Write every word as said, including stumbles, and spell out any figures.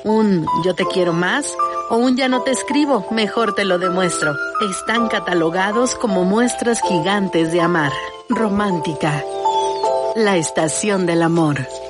un yo te quiero más o un ya no te escribo, mejor te lo demuestro. Están catalogados como muestras gigantes de amar. Romántica, la estación del amor.